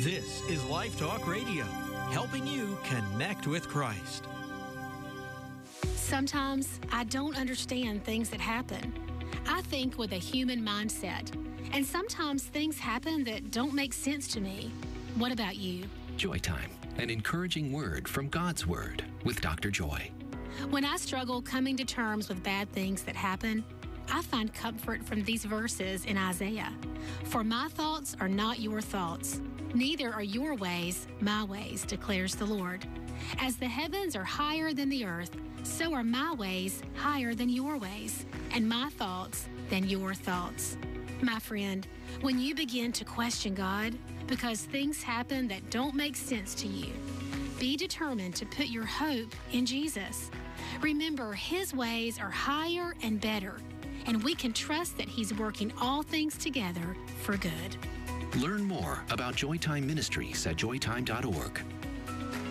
This is Life Talk Radio, helping you connect with Christ. Sometimes I don't understand things that happen. I think with a human mindset, and sometimes things happen that don't make sense to me. What about you? Joy Time, an encouraging word from God's Word with Dr. Joy. When I struggle coming to terms with bad things that happen, I find comfort from these verses in Isaiah. For my thoughts are not your thoughts, neither are your ways my ways, declares the Lord. As the heavens are higher than the earth, so are my ways higher than your ways, and my thoughts than your thoughts. My friend, when you begin to question God because things happen that don't make sense to you, be determined to put your hope in Jesus. Remember, His ways are higher and better, and we can trust that He's working all things together for good. Learn more about Joytime Ministries at joytime.org.